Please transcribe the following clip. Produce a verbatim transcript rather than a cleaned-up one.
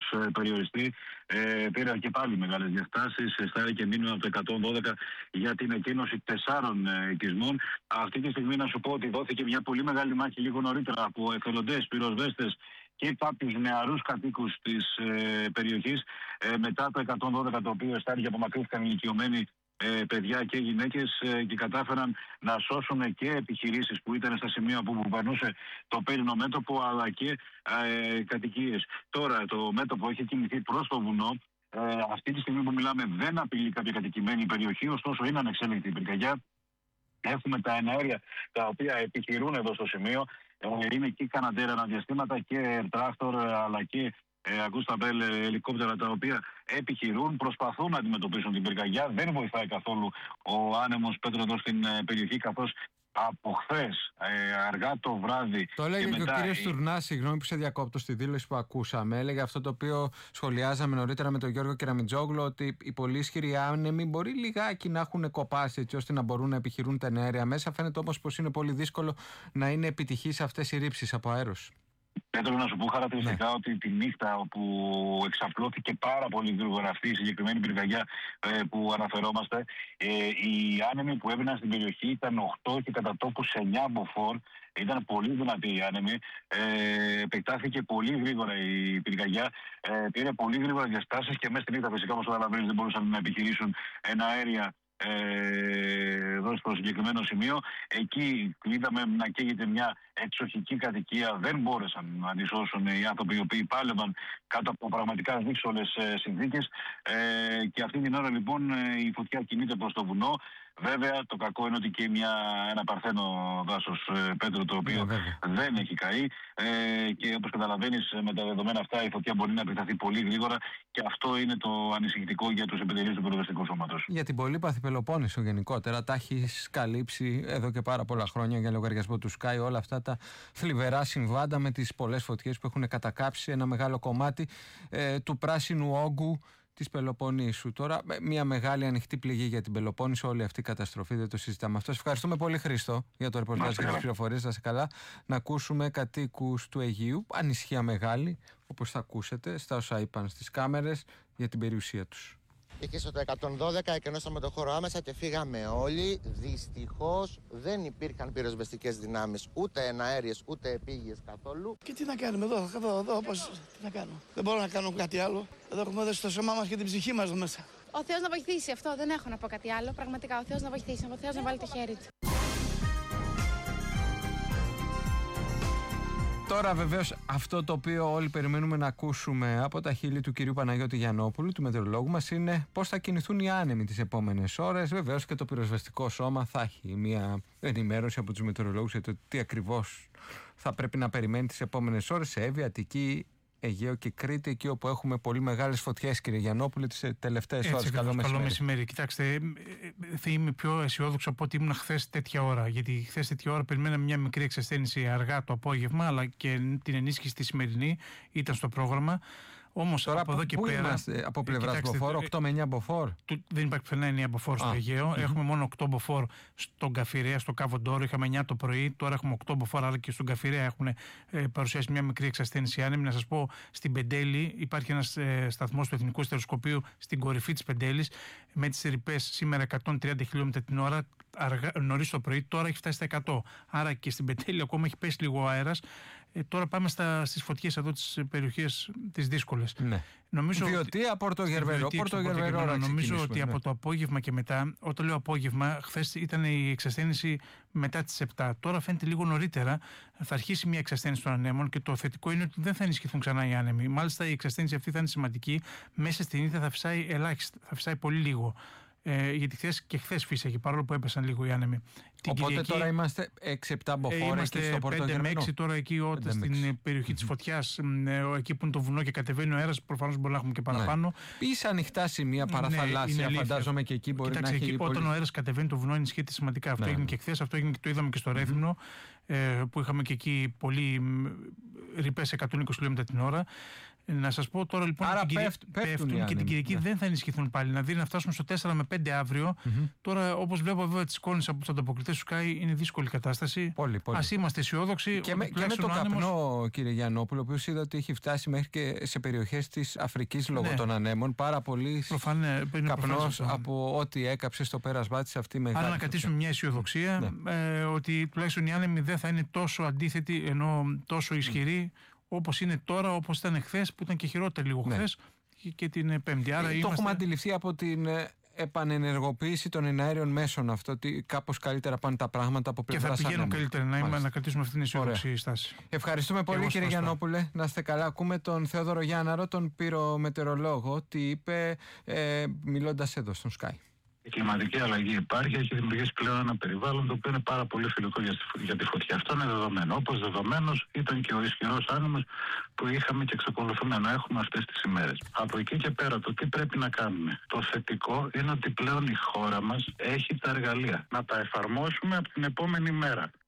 ε, περιοριστεί. Ε, πήρε και πάλι μεγάλες διαστάσεις. Στάρει και μήνυμα από το εκατόν δώδεκα για την εκκίνηση τεσσάρων ε, οικισμών. Αυτή τη στιγμή να σου πω ότι δόθηκε μια πολύ μεγάλη μάχη λίγο νωρίτερα από εθελοντές, πυροσβέστες και κάποιους νεαρούς κατοίκους της ε, περιοχής. Ε, μετά το εκατόν δώδεκα, το οποίο στάρει και απομακρύνθηκαν ηλικιωμένοι ε, παιδιά και γυναίκες ε, και κατάφεραν να σώσουν και επιχειρήσεις που ήταν στα σημεία που περνούσε το πύρινο μέτωπο, αλλά και ε, κατοικίες. Τώρα το μέτωπο έχει κινηθεί προς το βουνό. Ε, αυτή τη στιγμή που μιλάμε δεν απειλεί κάποια κατοικημένη περιοχή, ωστόσο είναι ανεξέλεγκτη η πυρκαγιά. Έχουμε τα εναέρια τα οποία επιχειρούν εδώ στο σημείο. Ε, είναι και Καναντέρα αναδιαστήματα και Tractor, αλλά και ε, Ακούστα Μπέλ ελικόπτερα, τα οποία επιχειρούν, προσπαθούν να αντιμετωπίσουν την πυρκαγιά. Δεν βοηθάει καθόλου ο άνεμος, Πέτρο, εδώ στην ε, περιοχή, καθώς από χθες ε, αργά το βράδυ. Το έλεγε και, και μετά... ο κύριος η... Τουρνάς, συγγνώμη που σε διακόπτω, στη δήλωση που ακούσαμε. Έλεγε αυτό το οποίο σχολιάζαμε νωρίτερα με τον Γιώργο Κεραμιτζόγλου, ότι οι πολύ ισχυροί άνεμοι μπορεί λιγάκι να έχουν κοπάσει έτσι ώστε να μπορούν να επιχειρούν τα εναέρια μέσα. Φαίνεται όμως πως είναι πολύ δύσκολο να είναι επιτυχείς αυτές οι ρήψεις από αέρος. Θέλω να σου πω χαρακτηριστικά ναι. ότι τη νύχτα όπου εξαπλώθηκε πάρα πολύ γρήγορα αυτή η συγκεκριμένη πυρκαγιά ε, που αναφερόμαστε, ε, οι άνεμοι που έβαιναν στην περιοχή ήταν οκτώ και κατά τόπους εννιά μποφόρ. Ήταν πολύ δυνατή η άνεμη. Ε, επεκτάθηκε πολύ γρήγορα η πυρκαγιά. Ε, πήρε πολύ γρήγορα διαστάσεις και μέσα στη νύχτα, φυσικά, όπως καταλαβαίνεις, δεν μπορούσαν να επιχειρήσουν ένα αέρια Ε, εδώ στο συγκεκριμένο σημείο. Εκεί είδαμε να καίγεται μια εξοχική κατοικία. Δεν μπόρεσαν να αντισώσουν οι άνθρωποι οι οποίοι πάλευαν κάτω από πραγματικά δύσκολες ε, συνθήκες. Ε, και αυτή την ώρα λοιπόν ε, η φωτιά κινείται προς το βουνό. Βέβαια, το κακό είναι ότι και μια, ένα παρθένο δάσος, ε, Πέτρο, το οποίο yeah, δεν έχει καεί. Ε, και όπως καταλαβαίνεις, με τα δεδομένα αυτά, η φωτιά μπορεί να επεκταθεί πολύ γρήγορα και αυτό είναι το ανησυχητικό για τους επιτελείς του πυροσβεστικού σώματος. Για την πολύπαθη Πελοπόννησο γενικότερα, τα έχει καλύψει εδώ και πάρα πολλά χρόνια για λογαριασμό του Sky όλα αυτά τα θλιβερά συμβάντα με τις πολλές φωτιές που έχουν κατακάψει ένα μεγάλο κομμάτι ε, του πράσινου όγκου της Πελοποννήσου. Τώρα, μια μεγάλη ανοιχτή πληγή για την Πελοπόννησο, όλη αυτή η καταστροφή, δεν το συζητάμε αυτό. Ευχαριστούμε πολύ, Χρήστο, για το ρεπορτάζ και τις πληροφορίες. Να σε καλά. Να ακούσουμε κατοίκους του Αιγείου, ανησυχία μεγάλη, όπως θα ακούσετε, στα όσα είπαν στις κάμερες για την περιουσία τους. Είχε το εκατόν δώδεκα, εκενώσαμε το χώρο άμεσα και φύγαμε όλοι. Δυστυχώς δεν υπήρχαν πυροσβεστικές δυνάμεις, ούτε εναέριες ούτε επίγειες καθόλου. Και τι να κάνουμε εδώ, εδώ, εδώ, πώς, τι να κάνω. Δεν μπορώ να κάνω κάτι άλλο. Εδώ έχουμε δώσει το σώμα μας και την ψυχή μας εδώ μέσα. Ο Θεός να βοηθήσει, αυτό δεν έχω να πω κάτι άλλο. Πραγματικά ο Θεός να βοηθήσει, ο Θεός να βάλει το χέρι του. Τώρα βεβαίως αυτό το οποίο όλοι περιμένουμε να ακούσουμε από τα χείλη του κυρίου Παναγιώτη Γιαννόπουλου, του μετεωρολόγου μας, είναι πώς θα κινηθούν οι άνεμοι τις επόμενες ώρες. Βεβαίως και το πυροσβεστικό σώμα θα έχει μια ενημέρωση από τους μετεωρολόγους για το τι ακριβώς θα πρέπει να περιμένει τις επόμενες ώρες σε Εύβοια, Αττική, Αιγαίο και Κρήτη, εκεί όπου έχουμε πολύ μεγάλες φωτιές, κύριε Γιαννόπουλε, τις τελευταίες ώρες. Καλό μεσημέρι. Καλό μεσημέρι. Κοιτάξτε, θα είμαι πιο αισιόδοξο από ότι ήμουν χθες τέτοια ώρα. Γιατί χθες τέτοια ώρα περιμέναμε μια μικρή εξασθένηση αργά το απόγευμα, αλλά και την ενίσχυση τη σημερινή ήταν στο πρόγραμμα. Όμως τώρα από εδώ και πού πέρα. Είμαστε, από πλευράς μποφόρ, οκτώ με εννιά μποφόρ. Δεν υπάρχει πουθενά εννιά μποφόρ στο Αιγαίο. Mm-hmm. Έχουμε μόνο οκτώ μποφόρ στον Καφιρέα, στο Κάβο Ντόρο. Είχαμε εννιά το πρωί, τώρα έχουμε οκτώ μποφόρ, αλλά και στον Καφιρέα έχουν ε, παρουσιάσει μια μικρή εξασθένηση άνεμη. Να σας πω, στην Πεντέλη υπάρχει ένας ε, σταθμός του Εθνικού Στεροσκοπείου στην κορυφή της Πεντέλης με τις ρηπές σήμερα εκατόν τριάντα χιλιόμετρα την ώρα. Νωρίς το πρωί, τώρα έχει φτάσει στα εκατό. Άρα και στην Πεντέλη ακόμα έχει πέσει λίγο αέρας. Ε, τώρα πάμε στα, στις φωτιές εδώ τις περιοχές τις δύσκολες. Ναι. Νομίζω Βιωτία, Πορτογερβερό. Πορτογερβερό. Νομίζω ότι ναι. από το απόγευμα και μετά, όταν λέω απόγευμα, χθες ήταν η εξασθένηση μετά τις επτά. Τώρα φαίνεται λίγο νωρίτερα. Θα αρχίσει μια εξασθένηση των ανέμων και το θετικό είναι ότι δεν θα ενισχυθούν ξανά οι άνεμοι. Μάλιστα η εξασθένηση αυτή θα είναι σημαντική. Μέσα στη νύχτα θα φυσάει ελάχιστα, θα φυσάει πολύ λίγο. Ε, γιατί χθες και χθες φύσαγε, παρόλο που έπεσαν λίγο οι άνεμοι. Την Οπότε Κυριακή, τώρα είμαστε έξι επτά μποφόρ εκεί στο Πορτογερβερό. πέντε με έξι τώρα εκεί όταν στην περιοχή mm-hmm. της φωτιάς, εκεί που είναι το βουνό και κατεβαίνει ο αέρας, προφανώς μπορεί να έχουμε και παραπάνω. Ναι. Ή σε ανοιχτά σημεία παραθαλάσσια, ναι, φαντάζομαι και εκεί μπορεί Κοιτάξτε, να έχει. Εκεί, πολύ... Όταν ο αέρας κατεβαίνει το βουνό ενισχύεται σημαντικά. Αυτό ναι. έγινε και χθες, αυτό έγινε και το είδαμε και στο Ρέθυμνο, mm-hmm. ε, που είχαμε και εκεί πολύ ρηπές εκατόν είκοσι χιλιόμετρα την ώρα. Να σας πω τώρα λοιπόν. Άρα την πέφτ, Κυρι... πέφτουν, πέφτουν και την Κυριακή ναι. δεν θα ενισχυθούν πάλι. Δηλαδή να φτάσουμε στο τέσσερα με πέντε αύριο. Mm-hmm. Τώρα, όπως βλέπω βέβαια τις εικόνες από τους ανταποκριτές του Sky, είναι δύσκολη κατάσταση. Πολύ, πολύ. Ας είμαστε αισιόδοξοι. Και, με, και με το άνεμος... καπνό, κύριε Γιαννόπουλο, ο οποίος είδα ότι έχει φτάσει μέχρι και σε περιοχές της Αφρικής λόγω ναι. των ανέμων. Πάρα πολύ καπνός από ό,τι έκαψε στο πέρασμά της αυτή η μεγάλη. Άρα να κρατήσουμε μια αισιοδοξία ναι. ε, ότι τουλάχιστον οι άνεμοι δεν θα είναι τόσο αντίθετοι ενώ τόσο ισχυροί mm. όπως είναι τώρα, όπως ήταν χθες, που ήταν και χειρότεροι λίγο ναι. χθες και την Πέμπτη. Άρα ε, είμαστε... Το έχουμε αντιληφθεί από την επανενεργοποίηση των εναέριων μέσων αυτό, ότι κάπως καλύτερα πάνε τα πράγματα από πλευράς και θα πηγαίνουν άνεμου. καλύτερα να, να κρατήσουμε αυτή την αισιοδοξή στάση. Ευχαριστούμε πολύ, κύριε Γιαννόπουλε. Να είστε καλά. Ακούμε τον Θεόδωρο Γιάνναρο, τον πυρομετεωρολόγο, τι είπε ε, μιλώντας εδώ στον Sky. Η κλιματική αλλαγή υπάρχει, έχει δημιουργήσει πλέον ένα περιβάλλον το οποίο είναι πάρα πολύ φιλικό για, για τη φωτιά. Αυτό είναι δεδομένο. Όπως δεδομένος ήταν και ο ισχυρός άνεμος που είχαμε και εξακολουθούμε να έχουμε αυτές τις ημέρες. Από εκεί και πέρα, το τι πρέπει να κάνουμε. Το θετικό είναι ότι πλέον η χώρα μας έχει τα εργαλεία να τα εφαρμόσουμε από την επόμενη μέρα.